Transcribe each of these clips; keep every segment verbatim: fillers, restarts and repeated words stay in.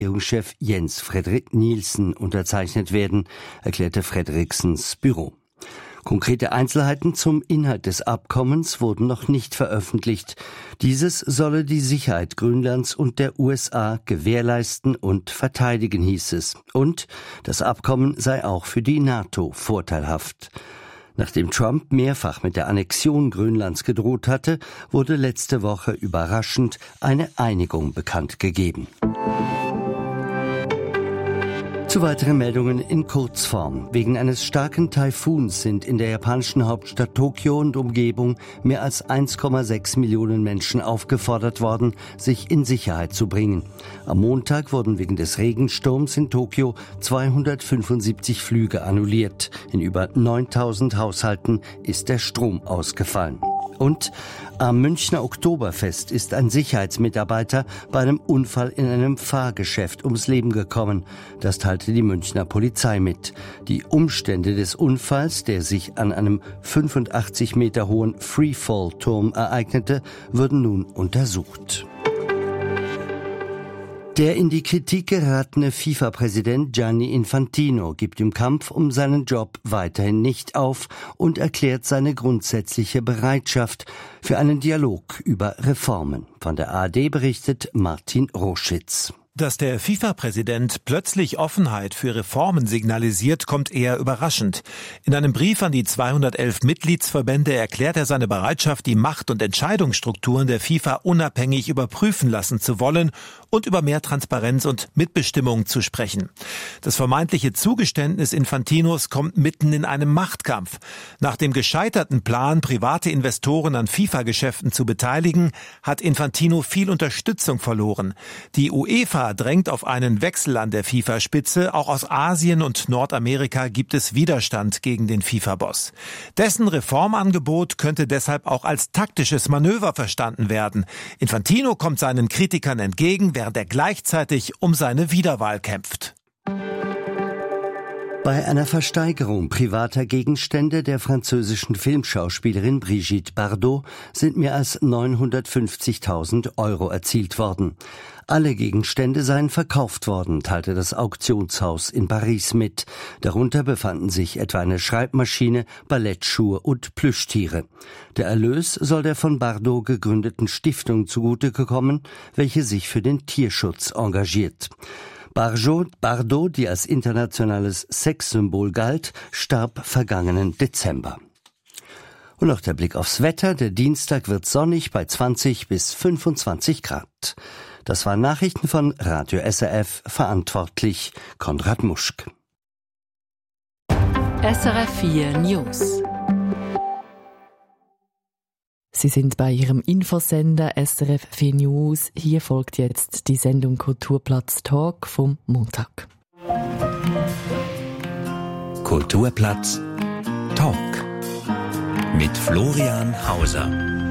Regierungschef Jens Frederik Nielsen unterzeichnet werden, erklärte Frederiksens Büro. Konkrete Einzelheiten zum Inhalt des Abkommens wurden noch nicht veröffentlicht. Dieses solle die Sicherheit Grönlands und der U S A gewährleisten und verteidigen, hieß es. Und das Abkommen sei auch für die NATO vorteilhaft. Nachdem Trump mehrfach mit der Annexion Grönlands gedroht hatte, wurde letzte Woche überraschend eine Einigung bekannt gegeben. Zu weiteren Meldungen in Kurzform. Wegen eines starken Taifuns sind in der japanischen Hauptstadt Tokio und Umgebung mehr als eins Komma sechs Millionen Menschen aufgefordert worden, sich in Sicherheit zu bringen. Am Montag wurden wegen des Regensturms in Tokio zweihundertfünfundsiebzig Flüge annulliert. In über neuntausend Haushalten ist der Strom ausgefallen. Und am Münchner Oktoberfest ist ein Sicherheitsmitarbeiter bei einem Unfall in einem Fahrgeschäft ums Leben gekommen. Das teilte die Münchner Polizei mit. Die Umstände des Unfalls, der sich an einem fünfundachtzig Meter hohen Freefall-Turm ereignete, würden nun untersucht. Der in die Kritik geratene FIFA-Präsident Gianni Infantino gibt im Kampf um seinen Job weiterhin nicht auf und erklärt seine grundsätzliche Bereitschaft für einen Dialog über Reformen. Von der A R D berichtet Martin Roschitz. Dass der FIFA-Präsident plötzlich Offenheit für Reformen signalisiert, kommt eher überraschend. In einem Brief an die zweihundertelf Mitgliedsverbände erklärt er seine Bereitschaft, die Macht- und Entscheidungsstrukturen der FIFA unabhängig überprüfen lassen zu wollen und über mehr Transparenz und Mitbestimmung zu sprechen. Das vermeintliche Zugeständnis Infantinos kommt mitten in einem Machtkampf. Nach dem gescheiterten Plan, private Investoren an FIFA-Geschäften zu beteiligen, hat Infantino viel Unterstützung verloren. Die UEFA drängt auf einen Wechsel an der FIFA-Spitze. Auch aus Asien und Nordamerika gibt es Widerstand gegen den FIFA-Boss. Dessen Reformangebot könnte deshalb auch als taktisches Manöver verstanden werden. Infantino kommt seinen Kritikern entgegen, während er gleichzeitig um seine Wiederwahl kämpft. Bei einer Versteigerung privater Gegenstände der französischen Filmschauspielerin Brigitte Bardot sind mehr als neunhundertfünfzigtausend Euro erzielt worden. Alle Gegenstände seien verkauft worden, teilte das Auktionshaus in Paris mit. Darunter befanden sich etwa eine Schreibmaschine, Ballettschuhe und Plüschtiere. Der Erlös soll der von Bardot gegründeten Stiftung zugutekommen, welche sich für den Tierschutz engagiert. Bardot, die als internationales Sexsymbol galt, starb vergangenen Dezember. Und noch der Blick aufs Wetter. Der Dienstag wird sonnig bei zwanzig bis fünfundzwanzig Grad. Das waren Nachrichten von Radio S R F, verantwortlich Konrad Muschk. S R F vier News. Sie sind bei Ihrem Infosender S R F vier News. Hier folgt jetzt die Sendung Kulturplatz Talk vom Montag. Kulturplatz Talk mit Florian Hauser.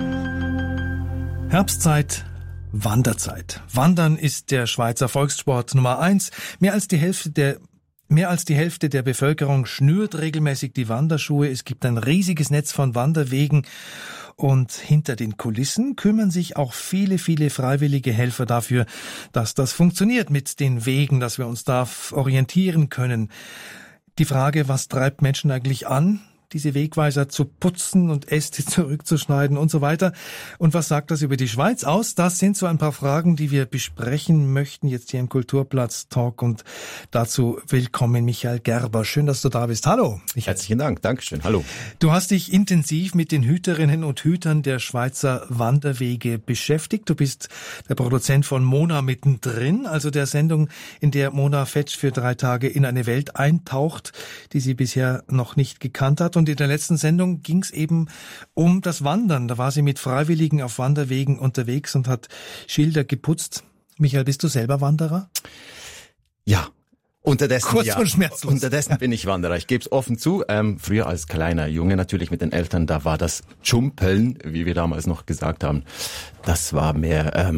Herbstzeit, Wanderzeit. Wandern ist der Schweizer Volkssport Nummer eins. Mehr als die Hälfte der Mehr als die Hälfte der Bevölkerung schnürt regelmäßig die Wanderschuhe. Es gibt ein riesiges Netz von Wanderwegen. Und hinter den Kulissen kümmern sich auch viele, viele freiwillige Helfer dafür, dass das funktioniert mit den Wegen, dass wir uns da orientieren können. Die Frage, was treibt Menschen eigentlich an, diese Wegweiser zu putzen und Äste zurückzuschneiden und so weiter. Und was sagt das über die Schweiz aus? Das sind so ein paar Fragen, die wir besprechen möchten jetzt hier im Kulturplatz Talk. Und dazu willkommen Michael Gerber. Schön, dass du da bist. Hallo. Herzlichen Dank. Dankeschön. Hallo. Du hast dich intensiv mit den Hüterinnen und Hütern der Schweizer Wanderwege beschäftigt. Du bist der Produzent von Mona mittendrin, also der Sendung, in der Mona Fetsch für drei Tage in eine Welt eintaucht, die sie bisher noch nicht gekannt hat. Und in der letzten Sendung ging es eben um das Wandern. Da war sie mit Freiwilligen auf Wanderwegen unterwegs und hat Schilder geputzt. Michael, bist du selber Wanderer? Ja. Unterdessen, Kurz ja. und schmerzlos. Unterdessen bin ich Wanderer. Ich gebe es offen zu. Ähm, früher als kleiner Junge natürlich mit den Eltern, da war das Tschumpeln, wie wir damals noch gesagt haben, das war mehr ähm,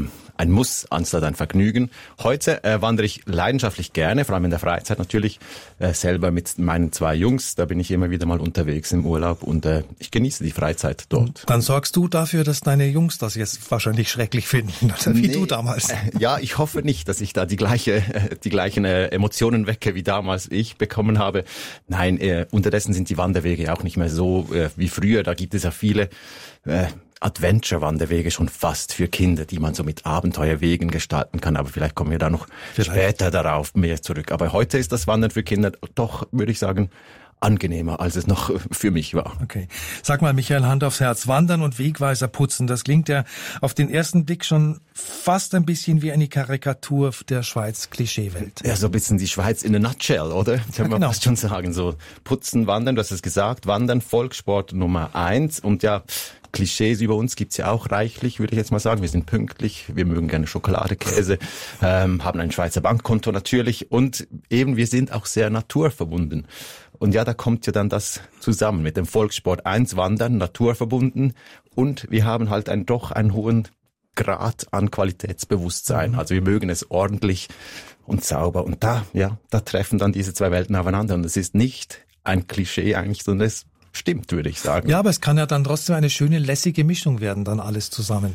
ein Muss anstatt ein Vergnügen. Heute äh, wandere ich leidenschaftlich gerne, vor allem in der Freizeit natürlich, äh, selber mit meinen zwei Jungs. Da bin ich immer wieder mal unterwegs im Urlaub und äh, ich genieße die Freizeit dort. Dann sorgst du dafür, dass deine Jungs das jetzt wahrscheinlich schrecklich finden, oder wie nee, du damals. Äh, ja, ich hoffe nicht, dass ich da die gleiche, äh, die gleichen äh, Emotionen wecke, wie damals ich bekommen habe. Nein, äh, unterdessen sind die Wanderwege auch nicht mehr so äh, wie früher. Da gibt es ja viele äh, Adventure-Wanderwege schon fast für Kinder, die man so mit Abenteuerwegen gestalten kann. Aber vielleicht kommen wir da noch vielleicht. später darauf mehr zurück. Aber heute ist das Wandern für Kinder doch, würde ich sagen, angenehmer, als es noch für mich war. Okay. Sag mal, Michael, Hand aufs Herz. Wandern und Wegweiser putzen, das klingt ja auf den ersten Blick schon fast ein bisschen wie eine Karikatur der Schweiz-Klischeewelt. Ja, so ein bisschen die Schweiz in a nutshell, oder? Das kann man genau. fast schon sagen. So putzen, wandern, du hast es gesagt, wandern, Volkssport Nummer eins. Und ja, Klischees über uns gibt's ja auch reichlich, würde ich jetzt mal sagen. Wir sind pünktlich, wir mögen gerne Schokolade, Käse, ähm, haben ein Schweizer Bankkonto natürlich und eben wir sind auch sehr naturverbunden. Und ja, da kommt ja dann das zusammen mit dem Volkssport eins, Wandern, naturverbunden und wir haben halt einen, doch einen hohen Grad an Qualitätsbewusstsein. Mhm. Also wir mögen es ordentlich und sauber und da, ja, da treffen dann diese zwei Welten aufeinander und es ist nicht ein Klischee eigentlich, sondern es stimmt, würde ich sagen. Ja, aber es kann ja dann trotzdem eine schöne, lässige Mischung werden, dann alles zusammen.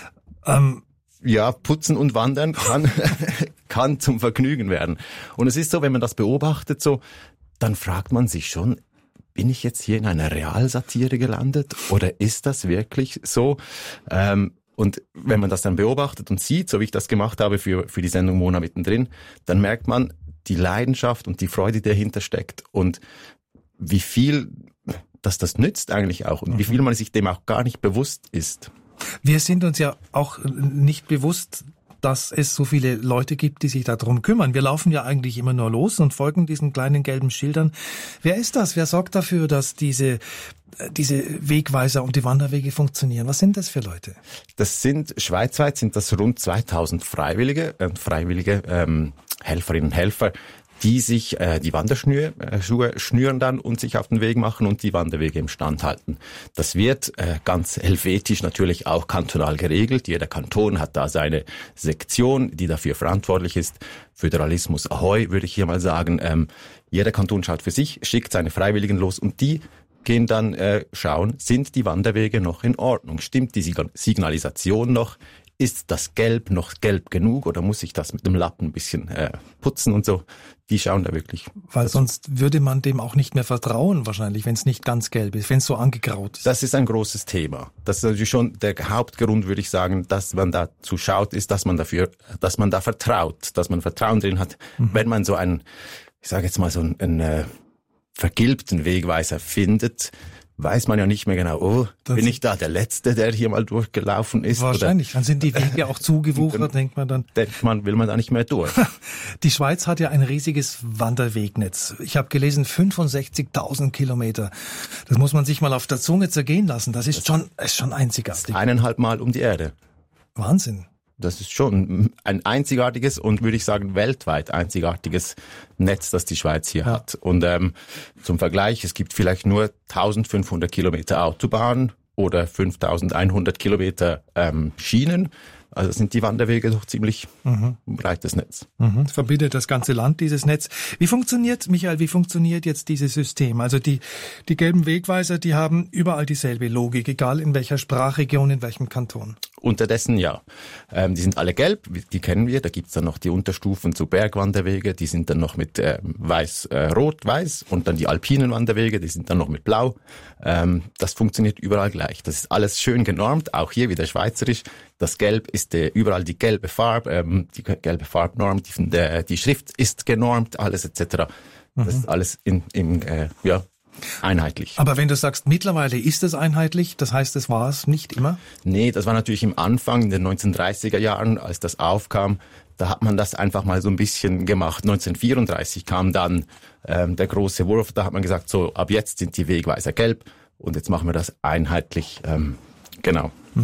Ähm ja, putzen und wandern kann, kann zum Vergnügen werden. Und es ist so, wenn man das beobachtet, so, dann fragt man sich schon, bin ich jetzt hier in einer Realsatire gelandet oder ist das wirklich so? Ähm, und wenn man das dann beobachtet und sieht, so wie ich das gemacht habe für, für die Sendung Mona mittendrin, dann merkt man die Leidenschaft und die Freude, die dahinter steckt und wie viel dass das nützt eigentlich auch und mhm. wie viel man sich dem auch gar nicht bewusst ist. Wir sind uns ja auch nicht bewusst, dass es so viele Leute gibt, die sich darum kümmern. Wir laufen ja eigentlich immer nur los und folgen diesen kleinen gelben Schildern. Wer ist das? Wer sorgt dafür, dass diese diese Wegweiser und die Wanderwege funktionieren? Was sind das für Leute? Das sind, schweizweit sind das rund zweitausend Freiwillige, äh, Freiwillige ähm, Helferinnen und Helfer, die sich äh, die Wanderschuhe äh, Schuhe schnüren dann und sich auf den Weg machen und die Wanderwege im Stand halten. Das wird äh, ganz helvetisch natürlich auch kantonal geregelt. Jeder Kanton hat da seine Sektion, die dafür verantwortlich ist. Föderalismus Ahoi, würde ich hier mal sagen. Ähm, jeder Kanton schaut für sich, schickt seine Freiwilligen los und die gehen dann äh, schauen, sind die Wanderwege noch in Ordnung? Stimmt die Signalisation noch? Ist das Gelb noch gelb genug oder muss ich das mit dem Lappen ein bisschen äh, putzen und so? Die schauen da wirklich. Weil sonst würde man dem auch nicht mehr vertrauen wahrscheinlich, wenn es nicht ganz gelb ist, wenn es so angegraut ist. Das ist ein großes Thema. Das ist natürlich schon der Hauptgrund, würde ich sagen, dass man dazu schaut, ist, dass man dafür, dass man da vertraut, dass man Vertrauen drin hat. Mhm. Wenn man so einen, ich sage jetzt mal so einen, einen äh, vergilbten Wegweiser findet, weiß man ja nicht mehr genau, oh, dann bin ich da der Letzte, der hier mal durchgelaufen ist? Wahrscheinlich, oder? Dann sind die Wege auch zugewuchert, dann denkt man dann. Denkt man, will man da nicht mehr durch. Die Schweiz hat ja ein riesiges Wanderwegnetz. Ich habe gelesen, fünfundsechzigtausend Kilometer. Das muss man sich mal auf der Zunge zergehen lassen. Das ist das schon, ist schon einzigartig. Eineinhalb Mal um die Erde. Wahnsinn. Das ist schon ein einzigartiges und würde ich sagen weltweit einzigartiges Netz, das die Schweiz hier ja. hat. Und ähm, zum Vergleich, es gibt vielleicht nur eintausendfünfhundert Kilometer Autobahn oder fünftausendeinhundert Kilometer ähm, Schienen. Also sind die Wanderwege doch ziemlich mhm. breites Netz. Mhm. Verbindet das ganze Land, dieses Netz. Wie funktioniert, Michael, wie funktioniert jetzt dieses System? Also die, die gelben Wegweiser, die haben überall dieselbe Logik, egal in welcher Sprachregion, in welchem Kanton. Unterdessen ja. Ähm, die sind alle gelb, die kennen wir. Da gibt's dann noch die Unterstufen zu Bergwanderwege, die sind dann noch mit äh, weiß, äh, rot, weiß und dann die alpinen Wanderwege, die sind dann noch mit blau. Ähm, das funktioniert überall gleich. Das ist alles schön genormt, auch hier wieder schweizerisch. Das Gelb ist äh, überall die gelbe Farbe, ähm, die gelbe Farbnorm, die, der, die Schrift ist genormt, alles et cetera. Das mhm. ist alles in, in äh, ja, einheitlich. Aber wenn du sagst, mittlerweile ist es einheitlich, das heißt, es war es nicht immer? Nee, das war natürlich im Anfang, in den neunzehnhundertdreißiger Jahren, als das aufkam, da hat man das einfach mal so ein bisschen gemacht. neunzehnhundertvierunddreißig kam dann ähm, der große Wurf, da hat man gesagt, so ab jetzt sind die Wegweiser gelb und jetzt machen wir das einheitlich, ähm, genau. Mhm.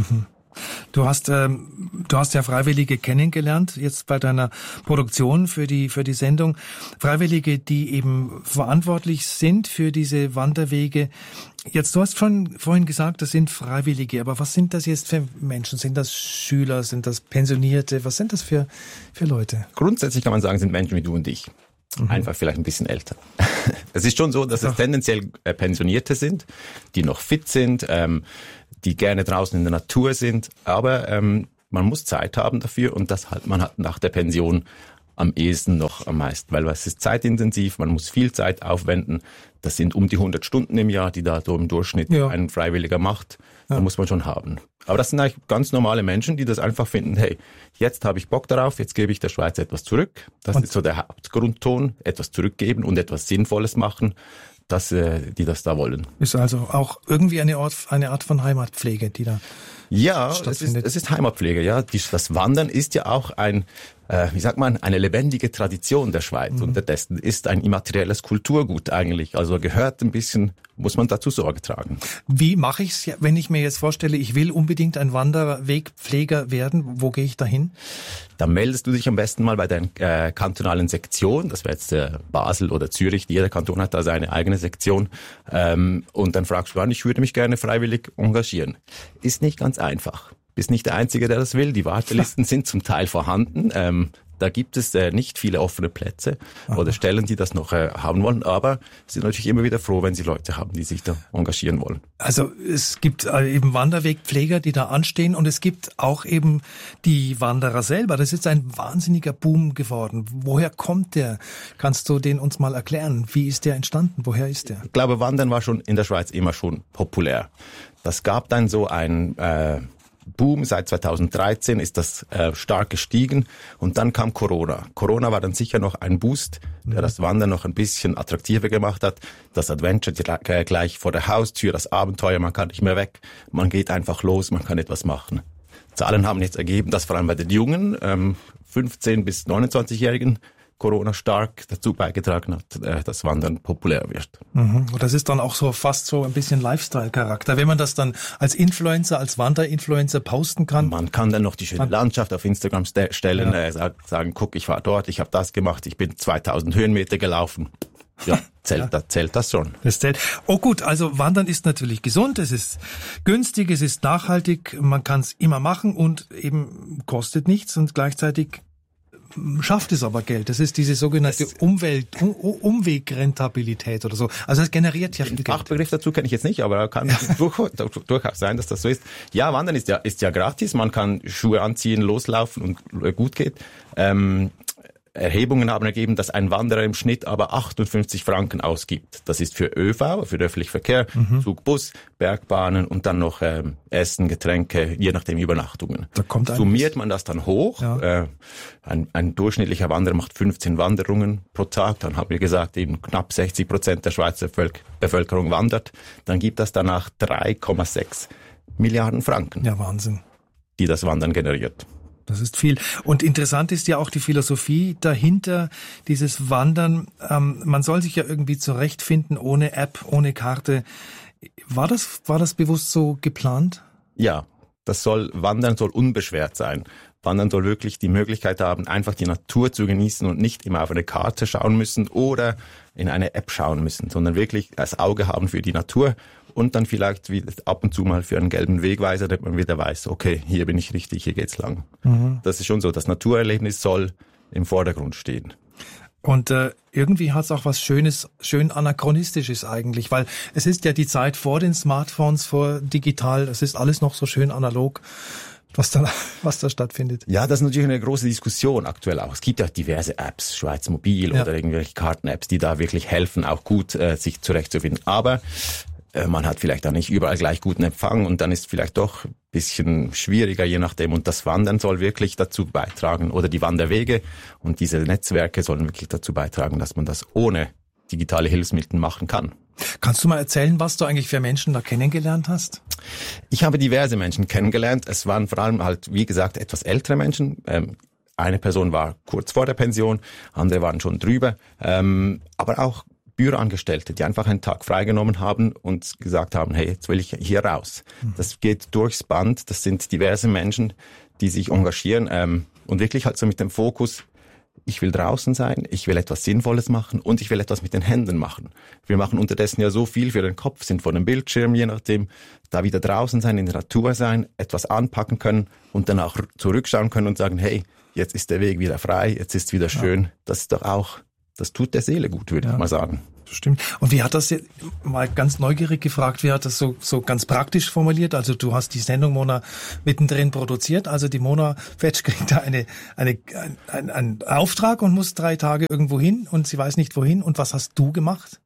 Du hast, ähm, du hast ja Freiwillige kennengelernt, jetzt bei deiner Produktion für die, für die Sendung. Freiwillige, die eben verantwortlich sind für diese Wanderwege. Jetzt, du hast schon vorhin gesagt, das sind Freiwillige, aber was sind das jetzt für Menschen? Sind das Schüler, sind das Pensionierte? Was sind das für, für Leute? Grundsätzlich kann man sagen, sind Menschen wie du und ich. Mhm. Einfach vielleicht ein bisschen älter. Es ist schon so, dass es tendenziell äh, Pensionierte sind, die noch fit sind, ähm, die gerne draußen in der Natur sind, aber ähm, man muss Zeit haben dafür und das halt man hat nach der Pension am ehesten noch am meisten, weil es ist zeitintensiv, man muss viel Zeit aufwenden. Das sind um die hundert Stunden im Jahr, die da so im Durchschnitt ja. ein Freiwilliger macht. Ja. Da muss man schon haben. Aber das sind eigentlich ganz normale Menschen, die das einfach finden, hey, jetzt habe ich Bock darauf, jetzt gebe ich der Schweiz etwas zurück. Das und ist so der Hauptgrundton, etwas zurückgeben und etwas Sinnvolles machen, dass äh, die das da wollen. Ist also auch irgendwie eine Art, eine Art von Heimatpflege, die da ja, es ist, es ist Heimatpflege, ja. Die, das Wandern ist ja auch ein, äh, wie sagt man, eine lebendige Tradition der Schweiz. Mhm. Unterdessen ist ein immaterielles Kulturgut eigentlich. Also gehört ein bisschen, muss man dazu Sorge tragen. Wie mache ich es, wenn ich mir jetzt vorstelle, ich will unbedingt ein Wanderwegpfleger werden? Wo gehe ich da hin? Da meldest du dich am besten mal bei der äh, kantonalen Sektion. Das wäre jetzt äh, Basel oder Zürich. Jeder Kanton hat da seine eigene Sektion. Ähm, und dann fragst du an, ich würde mich gerne freiwillig engagieren. Ist nicht ganz einfach. Bist nicht der Einzige, der das will. Die Wartelisten sind zum Teil vorhanden. Ähm, da gibt es äh, nicht viele offene Plätze Aha. oder Stellen, die das noch äh, haben wollen. Aber sind natürlich immer wieder froh, wenn sie Leute haben, die sich da engagieren wollen. Also es gibt äh, eben Wanderwegpfleger, die da anstehen. Und es gibt auch eben die Wanderer selber. Das ist ein wahnsinniger Boom geworden. Woher kommt der? Kannst du den uns mal erklären? Wie ist der entstanden? Woher ist der? Ich glaube, Wandern war schon in der Schweiz immer schon populär. Das gab dann so ein äh, Boom, seit zweitausenddreizehn ist das äh, stark gestiegen und dann kam Corona. Corona war dann sicher noch ein Boost, der mhm. das Wandern noch ein bisschen attraktiver gemacht hat. Das Adventure gleich vor der Haustür, das Abenteuer, man kann nicht mehr weg, man geht einfach los, man kann etwas machen. Zahlen haben jetzt ergeben, dass vor allem bei den jungen, ähm, fünfzehn- bis neunundzwanzigjährigen Corona stark dazu beigetragen hat, dass Wandern populär wird. Mhm. Und das ist dann auch so fast so ein bisschen Lifestyle-Charakter. Wenn man das dann als Influencer, als Wanderinfluencer posten kann. Man kann dann noch die schöne Landschaft auf Instagram st- stellen, ja. äh, sagen, guck, ich war dort, ich habe das gemacht, ich bin zweitausend Höhenmeter gelaufen. Ja, zählt, ja. Das, zählt das schon. Das zählt. Oh gut, also Wandern ist natürlich gesund, es ist günstig, es ist nachhaltig, man kann es immer machen und eben kostet nichts und gleichzeitig schafft es aber Geld. Das ist diese sogenannte das Umwelt, um, Umwegrentabilität oder so. Also es generiert ja viel Geld. Den Fachbegriff dazu kenne ich jetzt nicht, aber kann ja. durchaus, durchaus sein, dass das so ist. Ja, Wandern ist ja, ist ja gratis. Man kann Schuhe anziehen, loslaufen und gut geht. Ähm, Erhebungen haben ergeben, dass ein Wanderer im Schnitt aber achtundfünfzig Franken ausgibt. Das ist für ÖV, für den öffentlichen Verkehr, mhm. Zug, Bus, Bergbahnen und dann noch ähm, Essen, Getränke, je nachdem Übernachtungen. Da kommt Summiert man das dann hoch. Ja. Äh, ein, ein durchschnittlicher Wanderer macht fünfzehn Wanderungen pro Tag. Dann haben wir gesagt, eben knapp sechzig Prozent der Schweizer Völk- Bevölkerung wandert. Dann gibt das danach drei Komma sechs Milliarden Franken. Ja, Wahnsinn. Die das Wandern generiert. Das ist viel. Und interessant ist ja auch die Philosophie dahinter, dieses Wandern. Ähm, man soll sich ja irgendwie zurechtfinden, ohne App, ohne Karte. War das, war das bewusst so geplant? Ja, das soll, Wandern soll unbeschwert sein. Wandern soll wirklich die Möglichkeit haben, einfach die Natur zu genießen und nicht immer auf eine Karte schauen müssen oder in eine App schauen müssen, sondern wirklich das Auge haben für die Natur und dann vielleicht wieder ab und zu mal für einen gelben Wegweiser, damit man wieder weiß, okay, hier bin ich richtig, hier geht's lang. Mhm. Das ist schon so, das Naturerlebnis soll im Vordergrund stehen. Und äh, irgendwie hat's auch was Schönes, schön Anachronistisches eigentlich, weil es ist ja die Zeit vor den Smartphones, vor digital, es ist alles noch so schön analog. Was da, was da stattfindet. Ja, das ist natürlich eine große Diskussion aktuell auch. Es gibt ja diverse Apps, Schweiz Mobil ja. oder irgendwelche Karten-Apps, die da wirklich helfen, auch gut äh, sich zurechtzufinden. Aber äh, man hat vielleicht auch nicht überall gleich guten Empfang und dann ist es vielleicht doch ein bisschen schwieriger, je nachdem. Und das Wandern soll wirklich dazu beitragen, oder die Wanderwege und diese Netzwerke sollen wirklich dazu beitragen, dass man das ohne digitale Hilfsmittel machen kann. Kannst du mal erzählen, was du eigentlich für Menschen da kennengelernt hast? Ich habe diverse Menschen kennengelernt. Es waren vor allem halt, wie gesagt, etwas ältere Menschen. Ähm, eine Person war kurz vor der Pension, andere waren schon drüber. Ähm, aber auch Büroangestellte, die einfach einen Tag freigenommen haben und gesagt haben, hey, jetzt will ich hier raus. Mhm. Das geht durchs Band, das sind diverse Menschen, die sich engagieren ähm, und wirklich halt so mit dem Fokus, ich will draußen sein, ich will etwas Sinnvolles machen und ich will etwas mit den Händen machen. Wir machen unterdessen ja so viel für den Kopf, sind vor dem Bildschirm, je nachdem, da wieder draußen sein, in der Natur sein, etwas anpacken können und dann auch zurückschauen können und sagen, hey, jetzt ist der Weg wieder frei, jetzt ist wieder schön. Ja. Das ist doch auch, das tut der Seele gut, würde ja. ich mal sagen. Stimmt. Und wie hat das jetzt, mal ganz neugierig gefragt, wie hat das so, so ganz praktisch formuliert? Also du hast die Sendung Mona mittendrin produziert, also die Mona Fetsch kriegt da eine, eine, ein, einen Auftrag und muss drei Tage irgendwo hin und sie weiß nicht wohin. Und was hast du gemacht?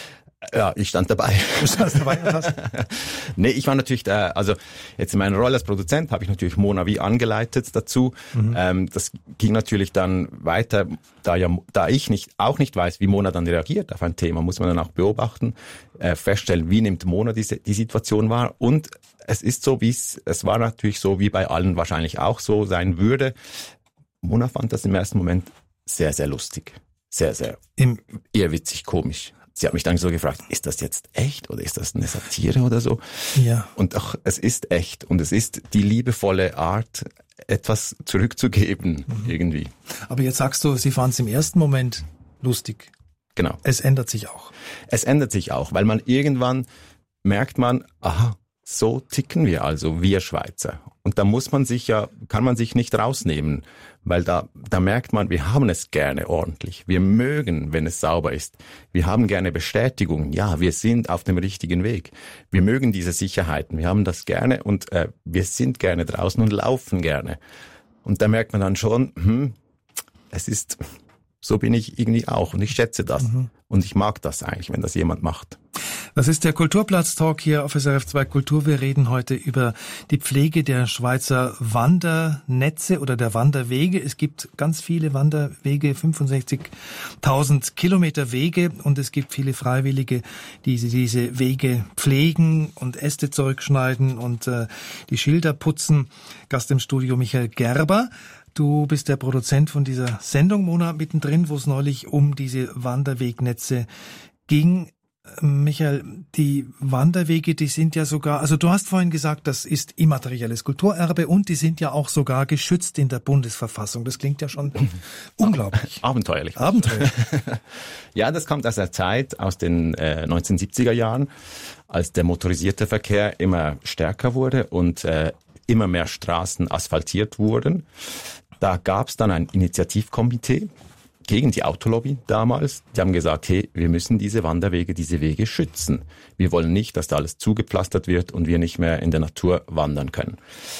Ja, ich stand dabei. Du standst dabei und hast? Nee, ich war natürlich, da, also jetzt in meiner Rolle als Produzent habe ich natürlich Mona wie angeleitet dazu. Mhm. Ähm, das ging natürlich dann weiter, da ja, da ich nicht, auch nicht weiß, wie Mona dann reagiert auf ein Thema, muss man dann auch beobachten, äh, feststellen, wie nimmt Mona diese, die Situation wahr. Und es ist so, wie es, es war natürlich so, wie bei allen wahrscheinlich auch so sein würde. Mona fand das im ersten Moment sehr, sehr lustig. Sehr, sehr, Im, eher witzig, komisch. Sie hat mich dann so gefragt, ist das jetzt echt oder ist das eine Satire oder so? Ja. Und auch, es ist echt und es ist die liebevolle Art, etwas zurückzugeben, mhm. irgendwie. Aber jetzt sagst du, Sie fanden es im ersten Moment lustig. Genau. Es ändert sich auch. Es ändert sich auch, weil man irgendwann merkt man, aha, so ticken wir also, wir Schweizer. Und da muss man sich ja, kann man sich nicht rausnehmen, weil da, da merkt man, wir haben es gerne ordentlich. Wir mögen, wenn es sauber ist. Wir haben gerne Bestätigung. Ja, wir sind auf dem richtigen Weg. Wir mögen diese Sicherheiten. Wir haben das gerne und äh, wir sind gerne draußen und laufen gerne. Und da merkt man dann schon, hm, es ist, so bin ich irgendwie auch und ich schätze das. Mhm. Und ich mag das eigentlich, wenn das jemand macht. Das ist der Kulturplatz-Talk hier auf S R F zwei Kultur. Wir reden heute über die Pflege der Schweizer Wandernetze oder der Wanderwege. Es gibt ganz viele Wanderwege, fünfundsechzigtausend Kilometer Wege und es gibt viele Freiwillige, die diese Wege pflegen und Äste zurückschneiden und äh, die Schilder putzen. Gast im Studio Michael Gerber. Du bist der Produzent von dieser Sendung, Mona, mittendrin, wo es neulich um diese Wanderwegnetze ging. Michael, die Wanderwege, die sind ja sogar, also du hast vorhin gesagt, das ist immaterielles Kulturerbe und die sind ja auch sogar geschützt in der Bundesverfassung. Das klingt ja schon unglaublich. Abenteuerlich. Abenteuerlich. Ja, das kommt aus der Zeit, aus den äh, neunzehnhundertsiebziger Jahren, als der motorisierte Verkehr immer stärker wurde und äh, immer mehr Straßen asphaltiert wurden. Da gab es dann ein Initiativkomitee gegen die Autolobby damals. Die haben gesagt, hey, wir müssen diese Wanderwege, diese Wege schützen. Wir wollen nicht, dass da alles zugepflastert wird und wir nicht mehr in der Natur wandern können.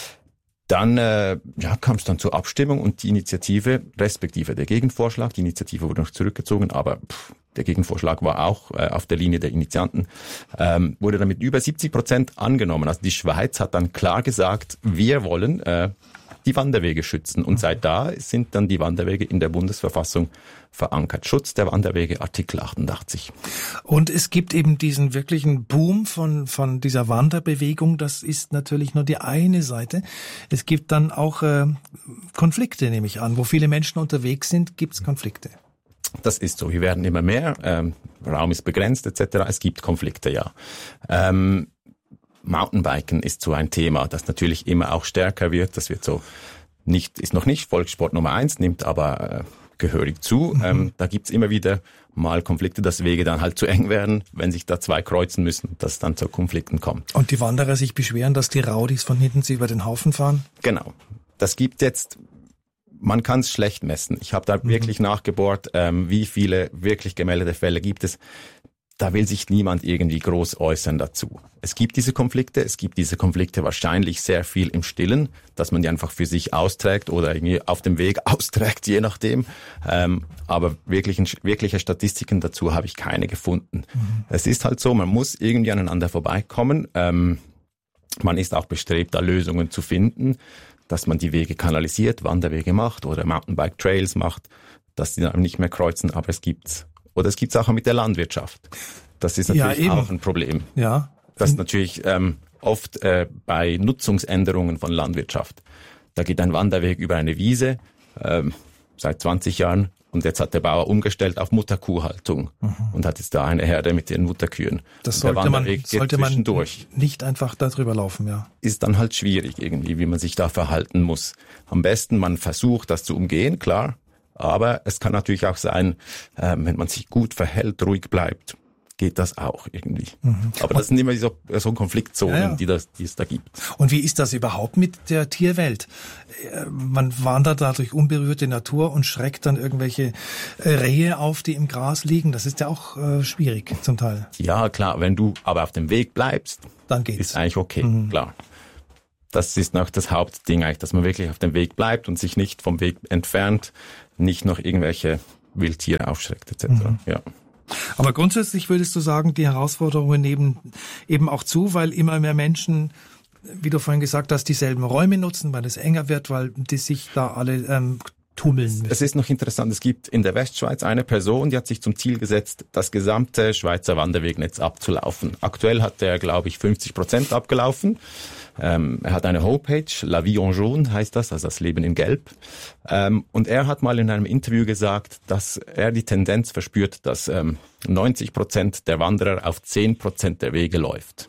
Dann äh, ja, kam es dann zur Abstimmung und die Initiative, respektive der Gegenvorschlag, die Initiative wurde noch zurückgezogen, aber pff, der Gegenvorschlag war auch äh, auf der Linie der Initianten, ähm, wurde dann mit über siebzig Prozent angenommen. Also die Schweiz hat dann klar gesagt, wir wollen äh, die Wanderwege schützen. Und seit da sind dann die Wanderwege in der Bundesverfassung verankert. Schutz der Wanderwege, Artikel achtundachtzig. Und es gibt eben diesen wirklichen Boom von, von dieser Wanderbewegung. Das ist natürlich nur die eine Seite. Es gibt dann auch äh, Konflikte, nehme ich an. Wo viele Menschen unterwegs sind, gibt es Konflikte. Das ist so. Wir werden immer mehr. Ähm, Raum ist begrenzt et cetera. Es gibt Konflikte, ja. Ähm, Mountainbiken ist so ein Thema, das natürlich immer auch stärker wird. Das wird so nicht, ist noch nicht Volkssport Nummer eins, nimmt aber äh, gehörig zu. Mhm. Ähm, da gibt's immer wieder mal Konflikte, dass Wege dann halt zu eng werden, wenn sich da zwei kreuzen müssen, dass es dann zu Konflikten kommt. Und die Wanderer sich beschweren, dass die Raudis von hinten sie über den Haufen fahren? Genau. Das gibt jetzt, man kann es schlecht messen. Ich habe da mhm. wirklich nachgebohrt, ähm, wie viele wirklich gemeldete Fälle gibt es. Da will sich niemand irgendwie groß äußern dazu. Es gibt diese Konflikte, es gibt diese Konflikte wahrscheinlich sehr viel im Stillen, dass man die einfach für sich austrägt oder irgendwie auf dem Weg austrägt, je nachdem. Ähm, aber wirklich, wirkliche Statistiken dazu habe ich keine gefunden. Mhm. Es ist halt so, man muss irgendwie aneinander vorbeikommen. Ähm, man ist auch bestrebt, da Lösungen zu finden, dass man die Wege kanalisiert, Wanderwege macht oder Mountainbike-Trails macht, dass die dann nicht mehr kreuzen, aber es gibt's. Oder es gibt es auch mit der Landwirtschaft. Das ist natürlich ja, auch ein Problem. Ja. Das ist natürlich ähm, oft äh, bei Nutzungsänderungen von Landwirtschaft. Da geht ein Wanderweg über eine Wiese ähm, seit zwanzig Jahren Und jetzt hat der Bauer umgestellt auf Mutterkuhhaltung mhm. und hat jetzt da eine Herde mit den Mutterkühen. Das sollte man, sollte man nicht einfach da drüber laufen, ja. Ist dann halt schwierig irgendwie, wie man sich da verhalten muss. Am besten, man versucht, das zu umgehen, klar. Aber es kann natürlich auch sein, äh, wenn man sich gut verhält, ruhig bleibt, geht das auch irgendwie. Mhm. Aber das sind immer so, so Konfliktzonen, ja, ja. Die, das, die es da gibt. Und wie ist das überhaupt mit der Tierwelt? Man wandert da durch unberührte Natur und schreckt dann irgendwelche Rehe auf, die im Gras liegen. Das ist ja auch äh, schwierig zum Teil. Ja, klar. Wenn du aber auf dem Weg bleibst, dann geht's. Ist eigentlich okay, mhm. klar. Das ist noch das Hauptding eigentlich, dass man wirklich auf dem Weg bleibt und sich nicht vom Weg entfernt, nicht noch irgendwelche Wildtiere aufschreckt et cetera. Mhm. Ja. Aber grundsätzlich würdest du sagen, die Herausforderungen nehmen eben auch zu, weil immer mehr Menschen, wie du vorhin gesagt hast, dieselben Räume nutzen, weil es enger wird, weil die sich da alle ähm, tummeln müssen. Es ist noch interessant, es gibt in der Westschweiz eine Person, die hat sich zum Ziel gesetzt, das gesamte Schweizer Wanderwegnetz abzulaufen. Aktuell hat er, glaube ich, fünfzig Prozent abgelaufen. Ähm, er hat eine Homepage, La Vie en Jaune heißt das, also das Leben in Gelb. Ähm, und er hat mal in einem Interview gesagt, dass er die Tendenz verspürt, dass ähm, neunzig Prozent der Wanderer auf zehn Prozent der Wege läuft.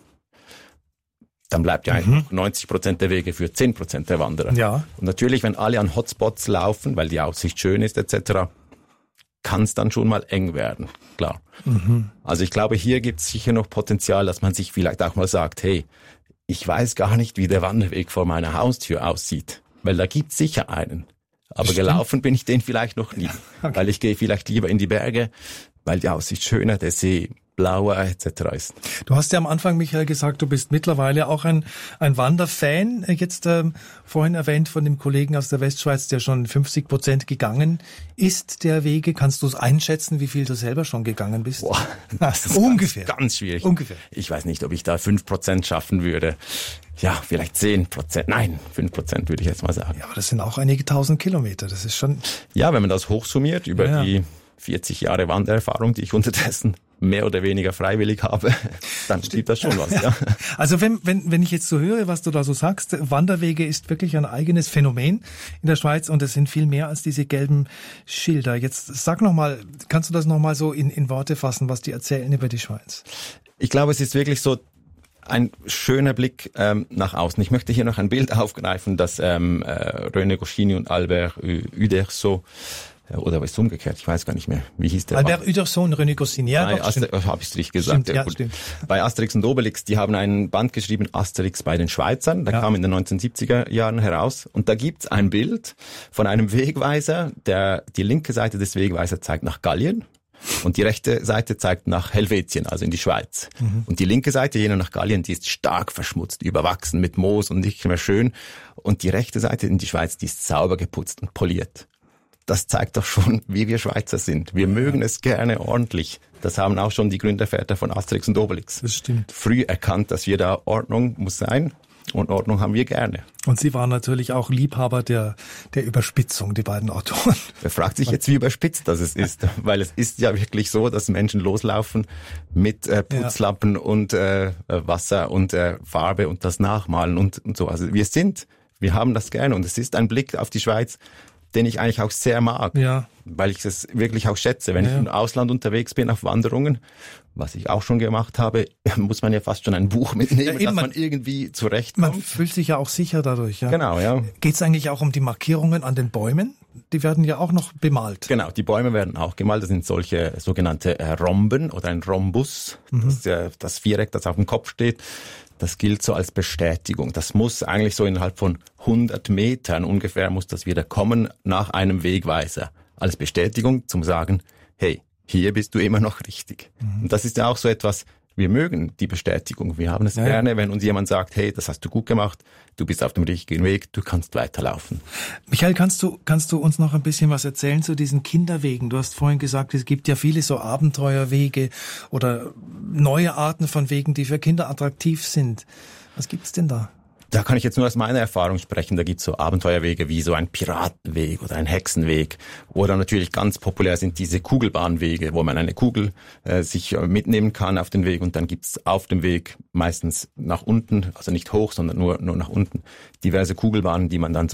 Dann bleibt ja mhm. eigentlich noch neunzig Prozent der Wege für zehn Prozent der Wanderer. Ja. Und natürlich, wenn alle an Hotspots laufen, weil die Aussicht schön ist et cetera, kann es dann schon mal eng werden, klar. Mhm. Also ich glaube, hier gibt es sicher noch Potenzial, dass man sich vielleicht auch mal sagt, hey, ich weiß gar nicht, wie der Wanderweg vor meiner Haustür aussieht, weil da gibt's sicher einen. Aber Stimmt. gelaufen bin ich den vielleicht noch nie, okay. weil ich gehe vielleicht lieber in die Berge, weil die Aussicht schöner, der See blauer et cetera ist. Du hast ja am Anfang, Michael, gesagt, du bist mittlerweile auch ein ein Wanderfan. Jetzt ähm, vorhin erwähnt von dem Kollegen aus der Westschweiz, der schon fünfzig Prozent gegangen ist der Wege. Kannst du es einschätzen, wie viel du selber schon gegangen bist? Boah, das ist ungefähr. Ganz, ganz schwierig. Ungefähr. Ich weiß nicht, ob ich da fünf Prozent schaffen würde. Ja, vielleicht zehn Prozent. Nein, fünf Prozent würde ich jetzt mal sagen. Ja, aber das sind auch einige tausend Kilometer. Das ist schon... Ja, wenn man das hochsummiert über ja. die vierzig Jahre Wandererfahrung, die ich unterdessen mehr oder weniger freiwillig habe, dann stimmt das schon was. Ja. Also wenn, wenn, wenn ich jetzt so höre, was du da so sagst, Wanderwege ist wirklich ein eigenes Phänomen in der Schweiz und es sind viel mehr als diese gelben Schilder. Jetzt sag nochmal, kannst du das nochmal so in, in Worte fassen, was die erzählen über die Schweiz? Ich glaube, es ist wirklich so ein schöner Blick ähm, nach außen. Ich möchte hier noch ein Bild aufgreifen, das ähm, äh, René Goscinny und Albert Uderzo oder was ist umgekehrt? Ich weiß gar nicht mehr. Wie hieß der? Albert Uderzo und René Goscinny. Ja, Nein, Aster- habe ich es richtig gesagt. Stimmt, ja, stimmt. Bei Asterix und Obelix, die haben ein Band geschrieben, Asterix bei den Schweizern. Der ja. kam in den neunzehnhundertsiebziger Jahren heraus. Und da gibt's ein Bild von einem Wegweiser, der die linke Seite des Wegweisers zeigt nach Gallien. Und die rechte Seite zeigt nach Helvetien, also in die Schweiz. Mhm. Und die linke Seite, jene nach Gallien, die ist stark verschmutzt, überwachsen mit Moos und nicht mehr schön. Und die rechte Seite in die Schweiz, die ist sauber geputzt und poliert. Das zeigt doch schon, wie wir Schweizer sind. Wir mögen es gerne ordentlich. Das haben auch schon die Gründerväter von Asterix und Obelix. Das stimmt. Früh erkannt, dass wir da Ordnung muss sein. Und Ordnung haben wir gerne. Und Sie waren natürlich auch Liebhaber der, der Überspitzung, die beiden Autoren. Wer fragt sich jetzt, wie überspitzt das es ist? Weil es ist ja wirklich so, dass Menschen loslaufen mit äh, Putzlappen ja. und äh, Wasser und äh, Farbe und das Nachmalen und, und so. Also wir sind, wir haben das gerne. Und es ist ein Blick auf die Schweiz, den ich eigentlich auch sehr mag, ja. weil ich es wirklich auch schätze. Wenn ja. ich im Ausland unterwegs bin auf Wanderungen, was ich auch schon gemacht habe, muss man ja fast schon ein Buch mitnehmen, ja, dass man, man irgendwie zurechtkommt. Man fühlt sich ja auch sicher dadurch. Ja. Genau, ja. Geht es eigentlich auch um die Markierungen an den Bäumen? Die werden ja auch noch bemalt. Genau, die Bäume werden auch gemalt. Das sind solche sogenannte Rhomben oder ein Rhombus, mhm. das, äh, das Viereck, das auf dem Kopf steht. Das gilt so als Bestätigung. Das muss eigentlich so innerhalb von hundert Metern ungefähr muss das wieder kommen nach einem Wegweiser. Als Bestätigung zum Sagen, hey, hier bist du immer noch richtig. Mhm. Und das ist ja auch so etwas, wir mögen die Bestätigung. Wir haben es ja, gerne, wenn uns jemand sagt, hey, das hast du gut gemacht, du bist auf dem richtigen Weg, du kannst weiterlaufen. Michael, kannst du, kannst du uns noch ein bisschen was erzählen zu diesen Kinderwegen? Du hast vorhin gesagt, es gibt ja viele so Abenteuerwege oder neue Arten von Wegen, die für Kinder attraktiv sind. Was gibt's denn da? Da kann ich jetzt nur aus meiner Erfahrung sprechen. Da gibt's so Abenteuerwege wie so ein Piratenweg oder ein Hexenweg. Oder natürlich ganz populär sind diese Kugelbahnwege, wo man eine Kugel äh, sich mitnehmen kann auf den Weg. Und dann gibt's auf dem Weg meistens nach unten, also nicht hoch, sondern nur nur nach unten, diverse Kugelbahnen, die man dann so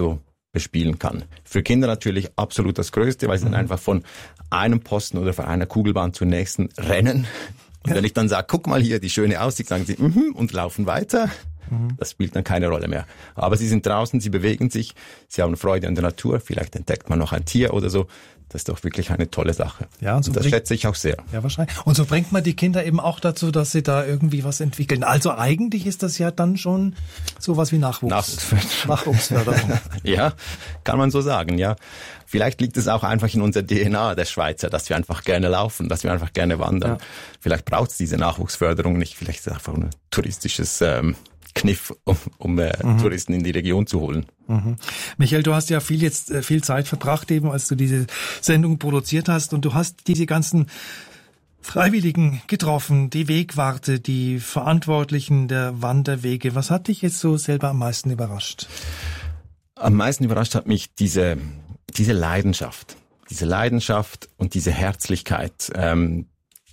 bespielen kann. Für Kinder natürlich absolut das Größte, weil sie mhm. dann einfach von einem Posten oder von einer Kugelbahn zur nächsten rennen. Und ja. wenn ich dann sage, guck mal hier, die schöne Aussicht, sagen sie, mhm, und laufen weiter. Mhm. Das spielt dann keine Rolle mehr. Aber sie sind draußen, sie bewegen sich, sie haben Freude an der Natur, vielleicht entdeckt man noch ein Tier oder so. Das ist doch wirklich eine tolle Sache. Ja, und, so und das bringt, schätze ich auch sehr. Ja, wahrscheinlich. Und so bringt man die Kinder eben auch dazu, dass sie da irgendwie was entwickeln. Also eigentlich ist das ja dann schon sowas wie Nachwuchs. Nachwuchsförderung. Nachwuchsförderung. Ja, kann man so sagen, ja. Vielleicht liegt es auch einfach in unserer D N A der Schweizer, dass wir einfach gerne laufen, dass wir einfach gerne wandern. Ja. Vielleicht braucht es diese Nachwuchsförderung nicht. Vielleicht ist es einfach ein touristisches ähm, Kniff, um, um äh, mhm. Touristen in die Region zu holen. Mhm. Michael, du hast ja viel jetzt äh, viel Zeit verbracht, eben als du diese Sendung produziert hast, und du hast diese ganzen Freiwilligen getroffen, die Wegwarte, die Verantwortlichen der Wanderwege. Was hat dich jetzt so selber am meisten überrascht? Am meisten überrascht hat mich diese diese Leidenschaft, diese Leidenschaft und diese Herzlichkeit ähm,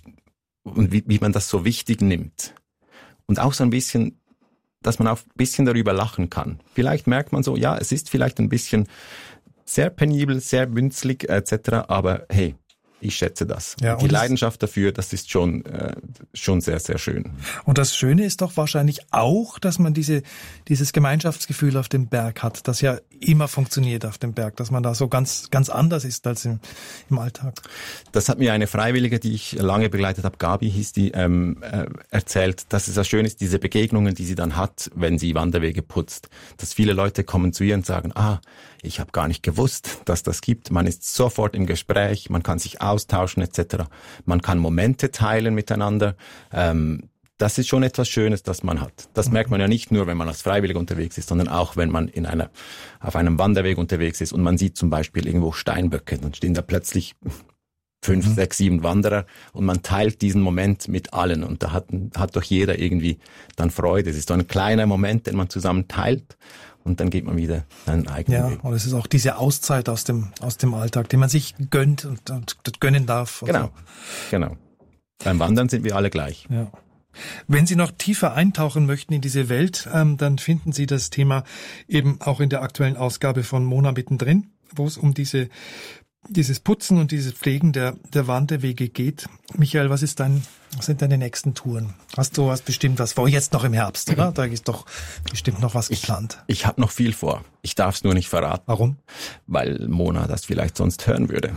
und wie, wie man das so wichtig nimmt und auch so ein bisschen, dass man auch ein bisschen darüber lachen kann. Vielleicht merkt man so, ja, es ist vielleicht ein bisschen sehr penibel, sehr winzlig et cetera, aber hey, ich schätze das. Ja, die Leidenschaft dafür, das ist schon äh, schon sehr, sehr schön. Und das Schöne ist doch wahrscheinlich auch, dass man diese dieses Gemeinschaftsgefühl auf dem Berg hat, das ja immer funktioniert auf dem Berg, dass man da so ganz ganz anders ist als im, im Alltag. Das hat mir eine Freiwillige, die ich lange begleitet habe, Gabi hieß die, ähm, äh, erzählt, dass es ja schön ist, diese Begegnungen, die sie dann hat, wenn sie Wanderwege putzt. Dass viele Leute kommen zu ihr und sagen, ah, ich habe gar nicht gewusst, dass das gibt. Man ist sofort im Gespräch, man kann sich austauschen et cetera. Man kann Momente teilen miteinander. Ähm, das ist schon etwas Schönes, das man hat. Das mhm. merkt man ja nicht nur, wenn man als Freiwilliger unterwegs ist, sondern auch, wenn man in einer auf einem Wanderweg unterwegs ist und man sieht zum Beispiel irgendwo Steinböcke, dann stehen da plötzlich fünf, mhm. sechs, sieben Wanderer und man teilt diesen Moment mit allen und da hat, hat doch jeder irgendwie dann Freude. Es ist so ein kleiner Moment, den man zusammen teilt. Und dann geht man wieder seinen eigenen ja, Weg. Und es ist auch diese Auszeit aus dem aus dem Alltag, die man sich gönnt und, und gönnen darf. Genau, so. genau. Beim Wandern sind wir alle gleich. Ja. Wenn Sie noch tiefer eintauchen möchten in diese Welt, ähm, dann finden Sie das Thema eben auch in der aktuellen Ausgabe von Mona mittendrin, wo es um diese dieses Putzen und dieses Pflegen der der Wanderwege geht. Michael, was ist dein was sind deine nächsten Touren? Hast du hast bestimmt was vor, jetzt noch im Herbst, oder? Da ist doch bestimmt noch was geplant. Ich, ich habe noch viel vor. Ich darf es nur nicht verraten. Warum? Weil Mona das vielleicht sonst hören würde.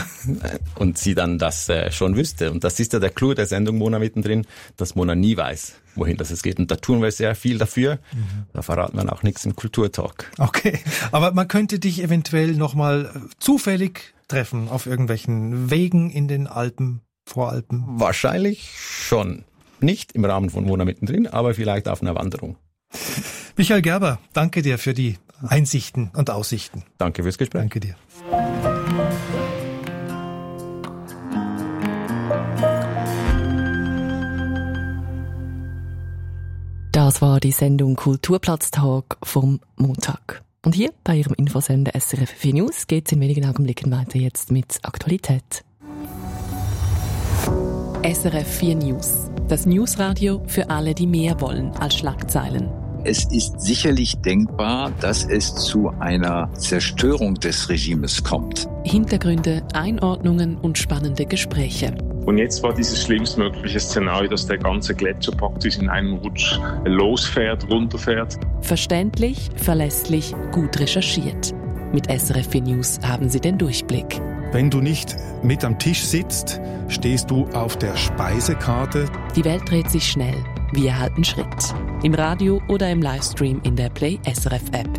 Und sie dann das äh, schon wüsste. Und das ist ja der Clou der Sendung Mona mittendrin, dass Mona nie weiß, wohin das es geht. Und da tun wir sehr viel dafür. Mhm. Da verraten wir auch nichts im Kulturtalk. Okay, aber man könnte dich eventuell nochmal zufällig treffen auf irgendwelchen Wegen in den Alpen, Voralpen? Wahrscheinlich schon. Nicht im Rahmen von Mona mittendrin, aber vielleicht auf einer Wanderung. Michael Gerber, danke dir für die Einsichten und Aussichten. Danke fürs Gespräch. Danke dir. Das war die Sendung Kulturplatztag vom Montag. Und hier bei Ihrem Infosender S R F vier News geht es in wenigen Augenblicken weiter jetzt mit Aktualität. S R F vier News. Das Newsradio für alle, die mehr wollen als Schlagzeilen. Es ist sicherlich denkbar, dass es zu einer Zerstörung des Regimes kommt. Hintergründe, Einordnungen und spannende Gespräche. Und jetzt war dieses schlimmstmögliche Szenario, dass der ganze Gletscher praktisch in einem Rutsch losfährt, runterfährt. Verständlich, verlässlich, gut recherchiert. Mit S R F vier News haben Sie den Durchblick. Wenn du nicht mit am Tisch sitzt, stehst du auf der Speisekarte. Die Welt dreht sich schnell. Wir halten Schritt. Im Radio oder im Livestream in der Play S R F App.